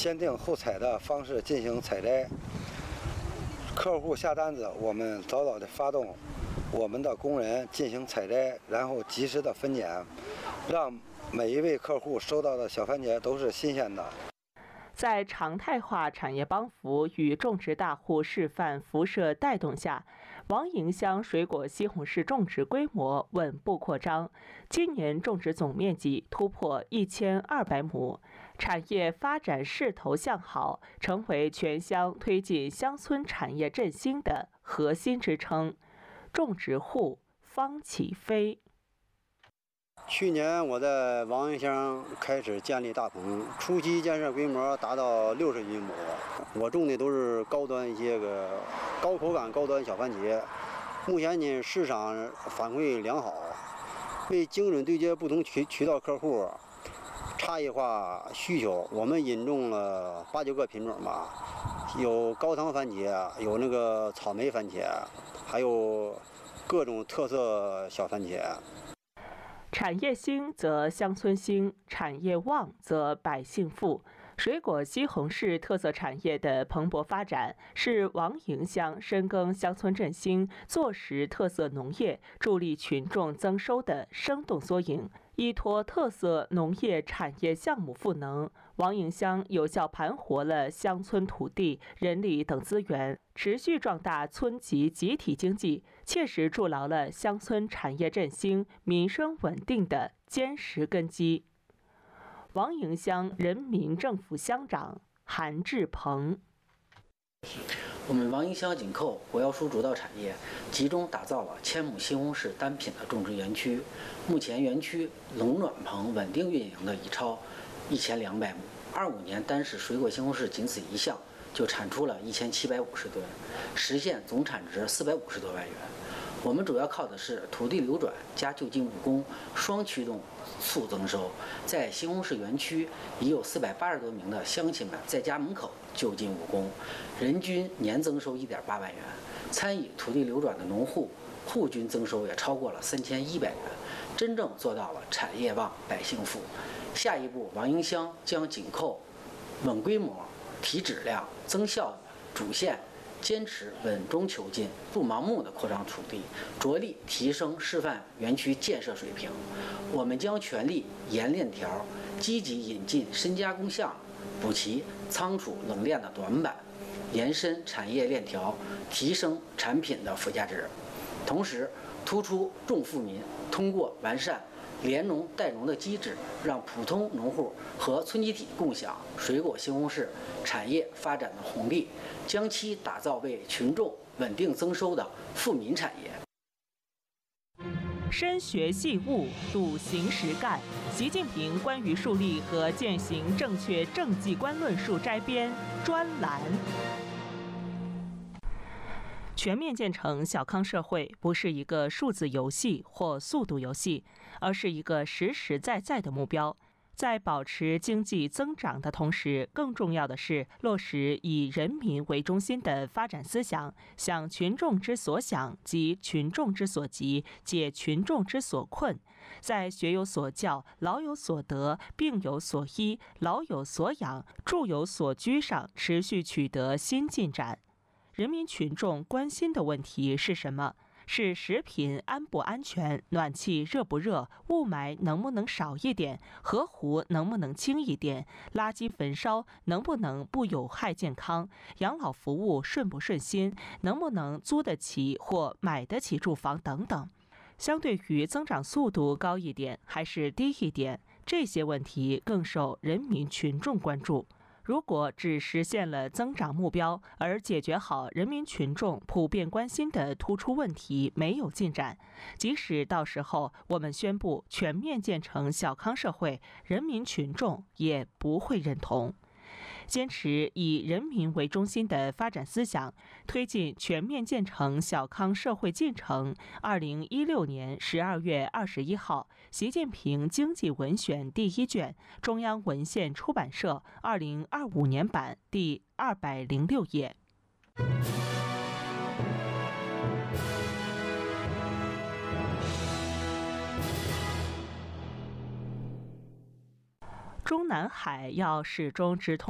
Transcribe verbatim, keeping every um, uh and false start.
先订后采的方式进行采摘。客户下单子，我们早早的发动我们的工人进行采摘，然后及时的分拣，让每一位客户收到的小番茄都是新鲜的。 在常态化产业帮扶与种植大户示范辐射带动下，王营乡水果西红柿种植规模稳步扩张，今年种植总面积突破一千二百亩，产业发展势头向好，成为全乡推进乡村产业振兴的核心支撑。种植户方启飞。 去年我在王营乡开始建立大棚，初期建设规模达到六十余亩。我种的都是高端一些个高口感、高端小番茄。目前呢，市场反馈良好。为精准对接不同渠渠道客户差异化需求，我们引种了八九个品种吧，有高糖番茄，有那个草莓番茄，还有各种特色小番茄。 产业兴则乡村兴，产业旺则百姓富。水果西红柿特色产业的蓬勃发展，是王营乡深耕乡村振兴、坐实特色农业、助力群众增收的生动缩影。依托特色农业产业项目赋能，王营乡有效盘活了乡村土地、人力等资源，持续壮大村级集体经济，切实筑牢了乡村产业振兴、民生稳定的坚实根基。王营乡人民政府乡长韩志鹏。 我们王营乡紧扣火药蔬主导产业，集中打造了千亩西红柿单品的种植园区。目前园区冷暖棚稳定运营的已超一千两百亩。二五年单是水果西红柿仅此一项，就产出了一千七百五十吨，实现总产值四百五十多万元。我们主要靠的是土地流转加就近务工双驱动促增收。在西红柿园区已有四百八十多名的乡亲们在家门口就近务工，人均年增收一点八万元。参与土地流转的农户户均增收也超过了三千一百元，真正做到了产业旺、百姓富。下一步，王营乡将紧扣稳规模、提质量、增效益主线，坚持稳中求进，不盲目的扩张土地，着力提升示范园区建设水平。我们将全力研链条，积极引进深加工项目，补齐仓储冷链的短板，延伸产业链条，提升产品的附加值。同时，突出重富民，通过完善联农带农的机制，让普通农户和村集体共享水果西红柿产业发展的红利，将其打造为群众稳定增收的富民产业。 深学细悟，笃行实干。习近平关于树立和践行正确政绩观论述摘编专栏。全面建成小康社会不是一个数字游戏或速度游戏，而是一个实实在在的目标。在保持经济增长的同时，更重要的是落实以人民为中心的发展思想，想群众之所想，急群众之所急，解群众之所困。在学有所教、老有所得、病有所医、老有所养、住有所居上持续取得新进展。人民群众关心的问题是什么？是食品安不安全，暖气热不热，雾霾能不能少一点，河湖能不能清一点，垃圾焚烧能不能不有害健康，养老服务顺不顺心，能不能租得起或买得起住房等等。相对于增长速度高一点还是低一点，这些问题更受人民群众关注。如果只实现了增长目标，而解决好人民群众普遍关心的突出问题没有进展，即使到时候我们宣布全面建成小康社会，人民群众也不会认同。坚持以人民为中心的发展思想，推进全面建成小康社会进程。二零一六年十二月二十一号，习近平经济文选第一卷，中央文献出版社二零二五年版第二百零六页。中南海要始终直通